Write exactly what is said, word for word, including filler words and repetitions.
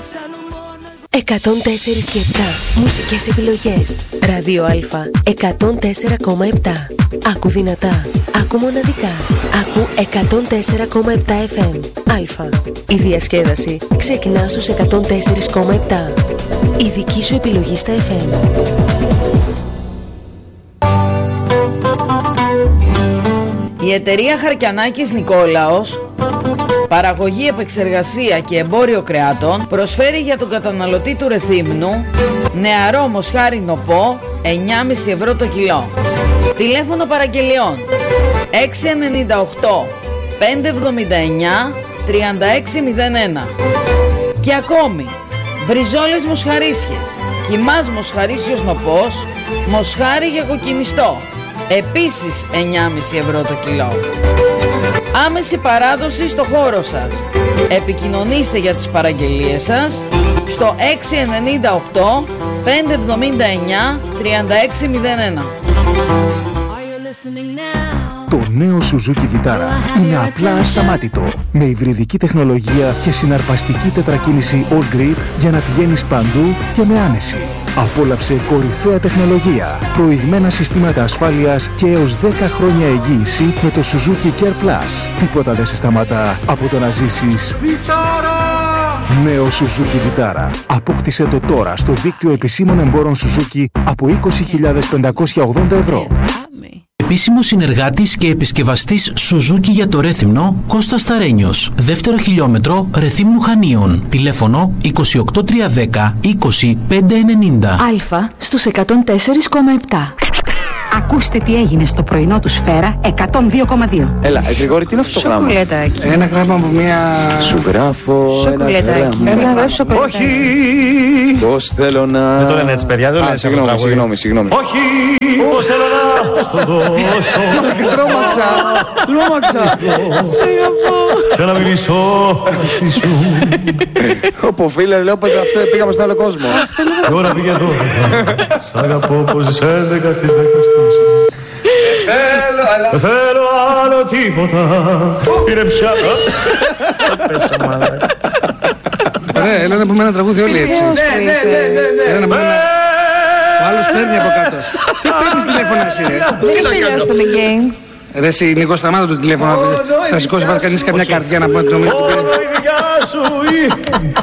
εκατόν τέσσερα και επτά μουσικές επιλογές. Ράδιο Α εκατόν τέσσερα κόμμα επτά. Άκου δυνατά, άκου μοναδικά. Άκου εκατόν τέσσερα κόμμα επτά εφ εμ. Α. Η διασκέδαση ξεκινά στους εκατόν τέσσερα κόμμα επτά. Η δική σου επιλογή στα εφ εμ. Η εταιρεία Χαρκιανάκης Νικόλαος, παραγωγή, επεξεργασία και εμπόριο κρεάτων, προσφέρει για τον καταναλωτή του Ρεθύμνου νεαρό μοσχάρι νοπό εννιά κόμμα πέντε ευρώ το κιλό. Τηλέφωνο παραγγελιών έξι εννιά οκτώ πέντε εβδομήντα εννιά τριάντα έξι μηδέν ένα. Και ακόμη μπριζόλες μοσχαρίσιες, κιμάς μοσχαρίσιος νοπός, μοσχάρι για κοκκινιστό, επίσης εννιά κόμμα πέντε ευρώ το κιλό. Άμεση παράδοση στο χώρο σας. Επικοινωνήστε για τις παραγγελίες σας στο έξι εννιά οκτώ πέντε εβδομήντα εννιά τριάντα έξι μηδέν ένα. Το νέο Suzuki Vitara είναι απλά ασταμάτητο. Με υβριδική τεχνολογία και συναρπαστική τετρακίνηση All Grip για να πηγαίνεις παντού και με άνεση. Απόλαυσε κορυφαία τεχνολογία, προηγμένα συστήματα ασφάλειας και έως δέκα χρόνια εγγύηση με το Suzuki Care Plus. Τίποτα δεν σε σταματά από το να ζήσεις Vitara! Νέο Suzuki Vitara. Απόκτησε το τώρα στο δίκτυο επισήμων εμπόρων Suzuki από είκοσι χιλιάδες πεντακόσια ογδόντα ευρώ. Επίσημος συνεργάτης και επισκευαστής Suzuki για το Ρέθυμνο, Κώστας Σταρένιος. Δεύτερο χιλιόμετρο Ρεθύμνου Χανίων. Τηλέφωνο είκοσι οκτώ τριακόσια δέκα είκοσι πέντε ενενήντα. Α στους εκατόν τέσσερα κόμμα επτά. Ακούστε τι έγινε στο πρωινό του Σφαίρα εκατόν δύο κόμμα δύο. Έλα, Γρηγόρη, τι είναι αυτό το γράμμα? Σοκουλετάκι. Ένα γράμμα από μια... Σου γράφω... Σοκουλετάκι. Ένα γράφω σοκουλετάκι. Όχι! Πώς θέλω να... Δεν το λένε έτσι, παιδιά, δεν το λένε έτσι. Συγγνώμη, συγγνώμη, συγγνώμη. Όχι! Πώς θέλω να... Στο δώσω... Τρόμαξα! Τρόμαξα! Σε αγαπώ. Για να μιλήσω μαζί σου. Ωπω φίλε, λέω πως αυτό πήγαμε στον άλλο κόσμο. Η ώρα πήγε εδώ. Σ' αγαπώ πως τις έντεκα στις δεκαστές. Δεν θέλω άλλο τίποτα. Είναι πια... Πέσα μαλάκα. Ωραία, έλα να πούμε ένα τραγούδι όλοι έτσι. Ναι, ναι, ναι. Έλα να πούμε ένα... Ο άλλος παίρνει από κάτω. Τι παίρνεις τηλέφωνα εσύ ρε? Δεν είσαι λέω στο game. Ρε εσύ Νίκο, σταμάτα το τηλέφωνο. Θα σηκώσει πάντα κανείς καμιά καρδιά να πούμε την ομιλία. Όλο η δικιά σου